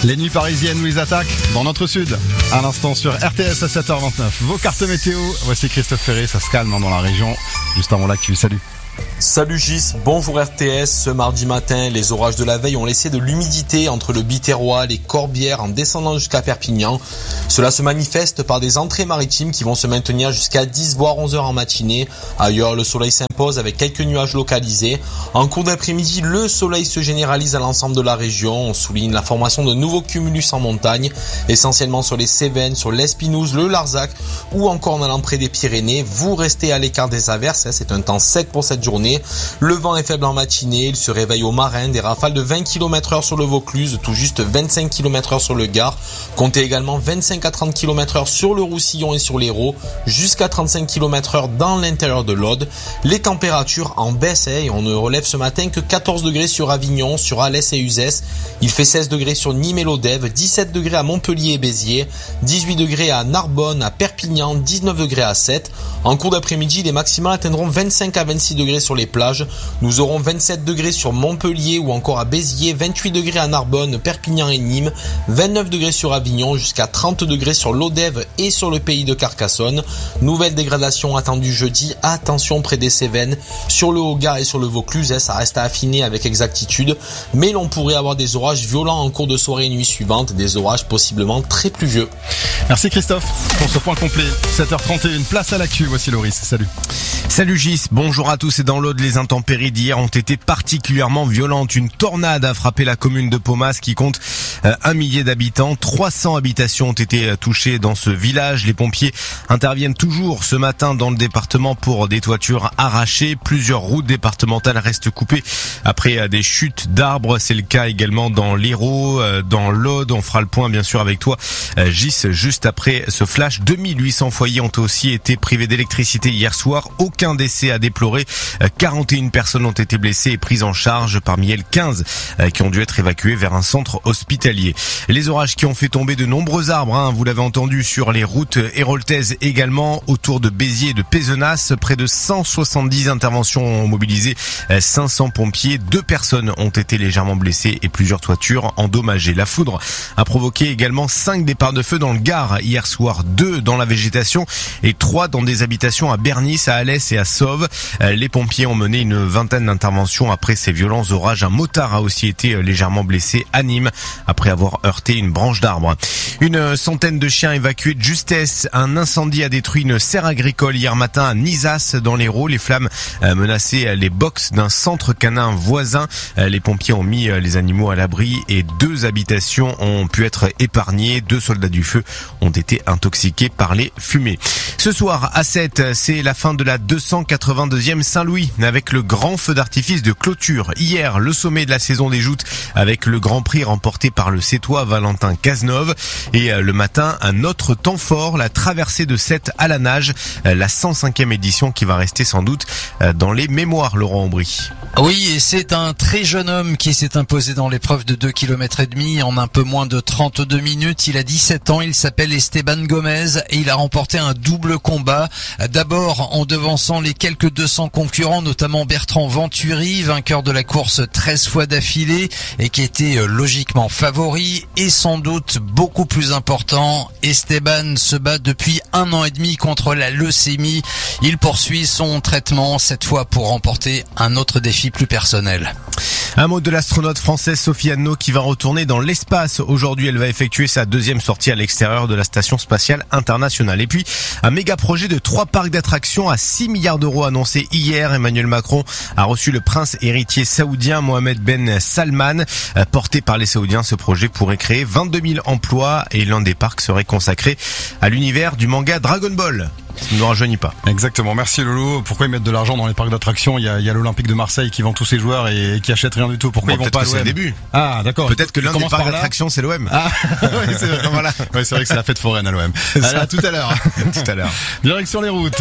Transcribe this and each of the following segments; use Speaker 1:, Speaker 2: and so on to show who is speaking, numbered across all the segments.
Speaker 1: Les nuits parisiennes nous les attaquent dans notre sud. À l'instant sur RTS à 7h29. Vos cartes météo. Voici Christophe Ferré, ça se calme dans la région. Juste avant l'actu, salut.
Speaker 2: Salut Gis, bonjour RTS. Ce mardi matin, les orages de la veille ont laissé de l'humidité entre le Biterrois, les Corbières en descendant jusqu'à Perpignan. Cela se manifeste par des entrées maritimes qui vont se maintenir jusqu'à 10 voire 11 heures en matinée. Ailleurs, le soleil s'impose avec quelques nuages localisés. En cours d'après-midi, le soleil se généralise à l'ensemble de la région. On souligne la formation de nouveaux cumulus en montagne, essentiellement sur les Cévennes, sur l'Espinouse, le Larzac ou encore en allant près des Pyrénées. Vous restez à l'écart des averses, c'est un temps sec pour cette journée. Le vent est faible en matinée, il se réveille au marin, des rafales de 20 km/h sur le Vaucluse, tout juste 25 km/h sur le Gard. Comptez également 25 à 30 km/h sur le Roussillon et sur l'Hérault, jusqu'à 35 km/h dans l'intérieur de l'Aude. Les températures en baisse et on ne relève ce matin que 14 degrés sur Avignon, sur Alès et Uzès. Il fait 16 degrés sur Nîmes et Lodève, 17 degrés à Montpellier et Béziers, 18 degrés à Narbonne, à Perpignan, 19 degrés à Sète. En cours d'après-midi, les maximales atteindront 25 à 26 degrés sur les plages. Nous aurons 27 degrés sur Montpellier ou encore à Béziers, 28 degrés à Narbonne, Perpignan et Nîmes, 29 degrés sur Avignon, jusqu'à 30 degrés sur Lodève et sur le pays de Carcassonne. Nouvelle dégradation attendue jeudi, attention près des Cévennes, sur le Haut-Gard et sur le Vaucluse, ça reste à affiner avec exactitude, mais l'on pourrait avoir des orages violents en cours de soirée et nuit suivante, des orages possiblement très pluvieux.
Speaker 1: Merci Christophe pour ce point complet. 7h31, place à l'actu, voici Loris, salut.
Speaker 3: Salut Gis, bonjour à tous. Et dans l'Aude, les intempéries d'hier ont été particulièrement violentes. Une tornade a frappé la commune de Paumas qui compte 1 millier d'habitants. 300 habitations ont été touchées dans ce village. Les pompiers interviennent toujours ce matin dans le département pour des toitures arrachées. Plusieurs routes départementales restent coupées après des chutes d'arbres. C'est le cas également dans l'Hérault, dans l'Aude. On fera le point bien sûr avec toi Gis juste après ce flash. 2800 foyers ont aussi été privés d'électricité hier soir. Aucun décès à déplorer. 41 personnes ont été blessées et prises en charge, parmi elles 15 qui ont dû être évacuées vers un centre hospitalier. Les orages qui ont fait tomber de nombreux arbres, vous l'avez entendu, sur les routes héroltaises également, autour de Béziers et de Pézenas. Près de 170 interventions ont mobilisé 500 pompiers. 2 personnes ont été légèrement blessées et plusieurs toitures endommagées. La foudre a provoqué également 5 départs de feu dans le Gard hier soir, 2 dans la végétation et 3 dans des habitations à Bernis, à Alès et à Sauve. Les pompiers ont mené une vingtaine d'interventions après ces violents orages. Un motard a aussi été légèrement blessé à Nîmes après avoir heurté une branche d'arbre. Une centaine de chiens évacués de justesse. Un incendie a détruit une serre agricole hier matin à Nizas dans l'Hérault. Les flammes menaçaient les box d'un centre canin voisin. Les pompiers ont mis les animaux à l'abri et 2 habitations ont pu être épargnées. 2 soldats du feu ont été intoxiqués par les fumées. Ce soir à 7, c'est la fin de la 282e Saint-Louis avec le grand feu d'artifice de clôture. Hier, le sommet de la saison des joutes avec le Grand Prix remporté par le Sétois Valentin Cazeneuve. Et le matin, un autre temps fort, la traversée de Sète à la nage, la 105e édition qui va rester sans doute dans les mémoires, Laurent Aubry.
Speaker 4: Oui, et c'est un très jeune homme qui s'est imposé dans l'épreuve de 2 km et demi en un peu moins de 32 minutes. Il a 17 ans, il s'appelle Esteban Gomez et il a remporté un double combat. D'abord en devançant les quelques 200 concurrents, notamment Bertrand Venturi, vainqueur de la course 13 fois d'affilée et qui était logiquement favori. Et sans doute beaucoup plus important, Esteban se bat depuis 1 an et demi contre la leucémie. Il poursuit son traitement, cette fois pour remporter un autre défi plus personnel.
Speaker 3: Un mot de l'astronaute française Sophie Anneau qui va retourner dans l'espace. Aujourd'hui, elle va effectuer sa 2e sortie à l'extérieur de la Station Spatiale Internationale. Et puis, un méga projet de 3 parcs d'attractions à 6 milliards d'euros annoncé hier. Emmanuel Macron a reçu le prince héritier saoudien Mohamed Ben Salman. Porté par les Saoudiens, ce projet pourrait créer 22 000 emplois et l'un des parcs serait consacré à l'univers du manga Dragon Ball. Ça ne nous rajeunit pas.
Speaker 1: Exactement, merci Lolo. Pourquoi ils mettent de l'argent dans les parcs d'attractions? Il y a l'Olympique de Marseille qui vend tous ses joueurs et qui achètent rien du tout. Pourquoi ils vont pas à l'OM?
Speaker 3: C'est le début.
Speaker 1: Ah d'accord.
Speaker 3: Peut-être que l'un des parcs d'attractions c'est l'OM.
Speaker 1: Ah oui, c'est vrai. Voilà. Ouais, c'est vrai que c'est la fête foraine à l'OM. À tout à l'heure.
Speaker 3: Tout à l'heure.
Speaker 1: Direction les routes,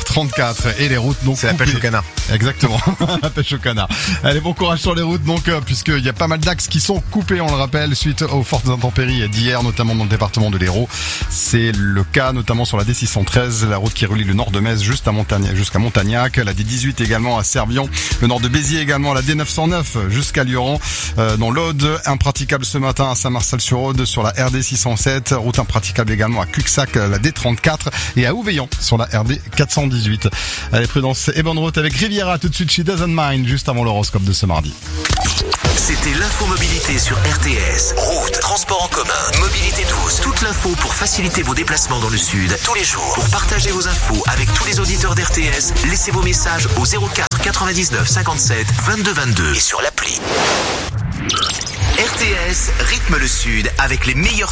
Speaker 1: 7h34 et les routes donc
Speaker 3: c'est la pêche au canard.
Speaker 1: Exactement. La pêche au canard. Allez, bon courage sur les routes donc puisqu'il y a pas mal d'axes qui sont coupés, on le rappelle, suite aux fortes intempéries d'hier, notamment dans le département de l'Hérault. C'est le cas notamment sur la D613, la route l'autoroute qui relie le nord de Metz jusqu'à Montagnac, la D18 également à Servion, le nord de Béziers également, la D909 jusqu'à Lioran. Dans l'Aude, impraticable ce matin à Saint-Marcel-sur-Aude sur la RD 607, route impraticable également à Cuxac, la D34 et à Ouveillan sur la RD 418. Allez, prudence et bonne route avec Riviera tout de suite chez Doesn't Mind juste avant l'horoscope de ce mardi.
Speaker 5: C'était l'infomobilité sur RTS. Route, transport en commun, mobilité douce. Toute l'info pour faciliter vos déplacements dans le sud tous les jours. Pour partager vos infos avec tous les auditeurs d'RTS, laissez vos messages au 04 99 57 22 22 et sur l'appli. RTS rythme le sud avec les meilleurs